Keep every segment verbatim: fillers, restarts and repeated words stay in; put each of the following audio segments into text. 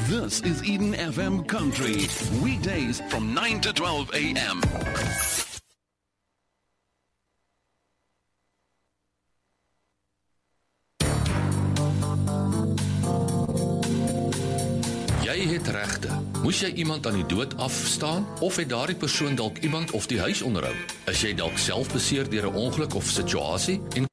This is Eden F M Country, weekdays from nine to twelve a m. Jy het regte. Moes jy iemand aan die dood afstaan of het daardie persoon dalk iemand of die huis onderhou? Is jy dalk self beseer deur 'n ongeluk of situasie en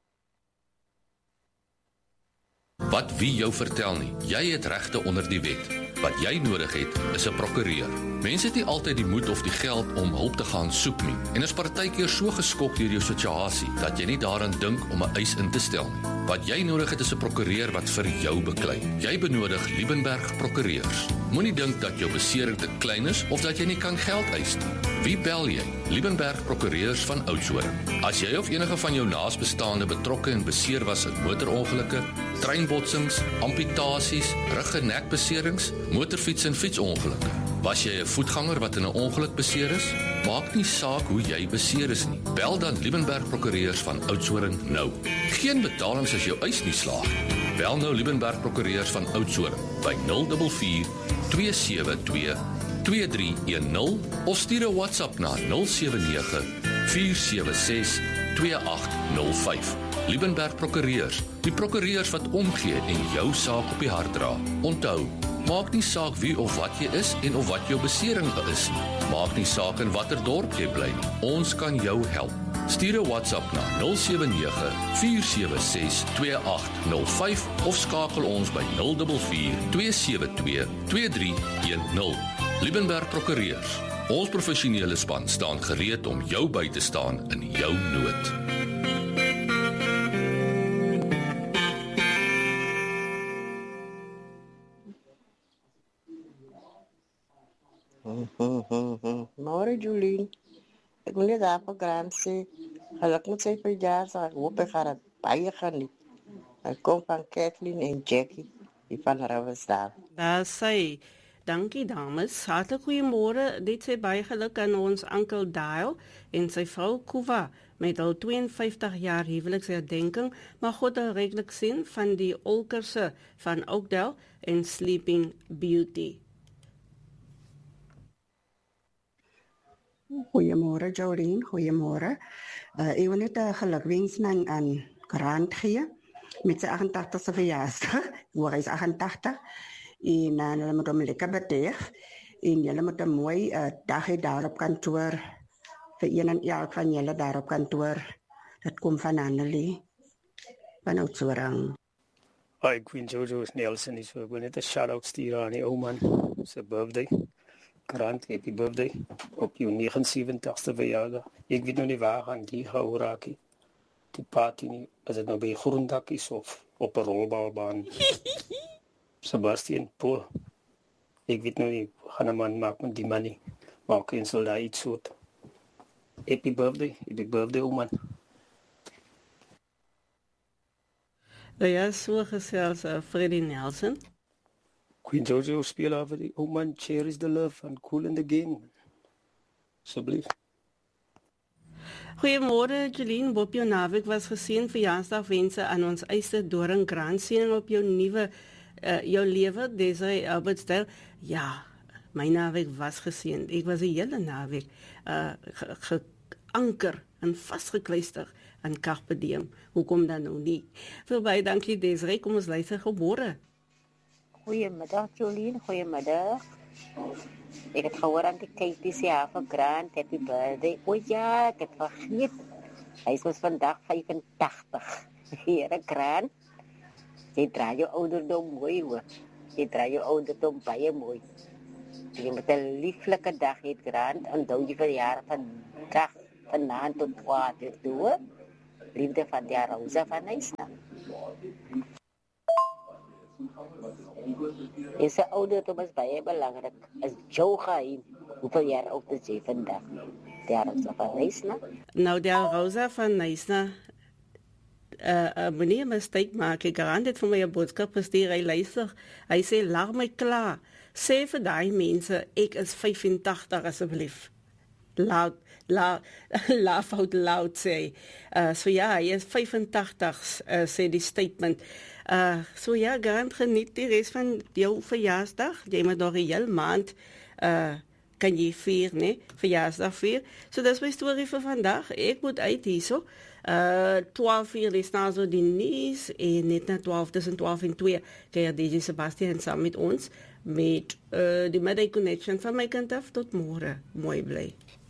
wat wie jou vertel nie, jy het regte onder die wet. Wat jy nodig het, is 'n prokureur. Mense het nie altyd die moed of die geld om hulp te gaan soek nie, en is partykeer so geskok deur jou situasie, dat jy nie daaraan dink om 'n eis in te stel nie. Wat jy nodig het is 'n prokureur wat vir jou beklei. Jy benodig Liebenberg prokureurs. Moenie dink dat jou besering te klein is, of dat jy nie kan geld eis nie. Wie bel jy? Liebenberg prokureurs van Oudtshoorn. As jy of enige van jou naasbestaande betrokke en beseer was in motorongelukke, treinbotsings, amputasies, rug- en nekbeserings, motorfiets- en fietsongelukke. Was jy 'n voetganger wat in 'n ongeluk beseer is? Maak nie saak hoe jy beseer is nie. Bel dan Liebenberg prokureurs van Oudtshoorn nou. Geen betalings as jou eis nie slaag. Bel nou Liebenberg prokureurs van Oudtshoorn by nul vier vier twee sewe twee twee drie een nul of stuur 'n WhatsApp na nul sewe nege vier sewe ses twee agt nul vyf. Liebenberg prokureurs, die prokureurs wat omgee en jou saak op die hart dra. Onthou, maak nie saak wie of wat jy is en of wat jou besering is nie. Maak nie saak in watter dorp jy bly nie. Ons kan jou help. Stuur 'n WhatsApp na nul sewe nege vier sewe ses twee agt nul vyf of skakel ons by nul vier vier twee sewe twee twee drie een nul. Liebenberg prokureurs. Ons professionele span staan gereed om jou by te staan in jou nood. Môre Jolien, ek wil net daar vir Grant sê, geluk met sy verjaarsdag, ek hoop hy gaan het baie geniet. Ek kom van Kathleen en Jackie, die van Riversdale. Daar sê, dankie dames, hartelijk goeiemôre, dit sê baie geluk aan ons Uncle Dial en sy vrou Kuva, met al tweeënvyftig jaar huweliksherdenking, maar God het ryklik sien van die Olkerse van Oakdale en Sleeping Beauty. Goeiemôre Jolien, goeiemôre. Uh, ek wil net 'n gelukwensing aan Grant gee met sy agentagtigste verjaarsdag. Hoor, hy is agentagtig en uh, hulle moet hom lekker bederf en julle moet 'n mooi uh, dag hê daar op kantoor vir een en elk van julle daar op kantoor. Dit kom van Annelie van Oudtshoorn. Hi, Queen Jojo Nelson is so. Ek wil net 'n shout-out stuur aan die ou man, sy birthday. Grant, happy birthday op jou negenensewentigste verjaardag. Ek weet nog nie waar gaan die gehou raak nie. Die party nie, as het nou by Groendak is of op 'n rolbalbaan. Sebastian Paul. Ek weet nog nie, gaan 'n man maak met die money. Maar ook in sal daar iets soort. Happy birthday, happy birthday, ou man. Nou ja, so gesels uh, Freddie Nelson. Queen Jojo speel over die ou man, cherish the love and cool in the game. Asseblief. Goeiemôre Jolien, op jou naweek was geseën verjaarsdagwense aan ons Eyster Doring Grant seëning op jou nuwe uh, jou lewe, Desiree Albertsdale. Ja, my naweek was geseën. Ek was 'n hele naweek uh geanker ge en vasgekluister aan Carpe Diem. Hoekom dan nou nie? Veel baie dankie Desiree, kom ons luister geboore. Goeiemiddag Jolien, goeiemiddag. Ek het gehoor aan die Katie se haar vir Grant, happy birthday. O ja, ek het vergeet. Hy is vandag vyfentagtig. Here Grant, jy draai jou ouderdom mooi hoor. Jy draai jou ouderdom baie mooi. Jy moet 'n lieflike dag hê Grant, onthou jy verjaar vandag van nine tot twaalf uur. Liefde van die Rosa van Nyasa. Is 'n ouderdom is baie belangrik. Is jou geheim. Hoeveel jaar oud is jy vandag? Die Rosa van Nyasa? Nou, die Rosa van Nyasa, uh, uh, meneer mistake maak, ek Grant het vir my 'n boodskap gestuur, hy luister, hy sê, laat my klaar, sê vir die mense, ek is vyfentagtig asseblief. Loud, loud, laugh out loud sê. Uh, so ja, hy is vyfentagtig, uh, sê die statement. Uh, so ja, Grant, geniet die rest van jou verjaarsdag. Jy moet nog 'n hele maand uh, kan jy vier, nee, verjaarsdag vier. So dis my storie vir vandag. Ek moet uit hierso. Uh, twaalf uur is nou so die nuus en net na twaalf, tussen twaalf en twee kijk D J Sebastian saam met ons met uh, die Midday Connection van my kant af tot môre. Mooi bly.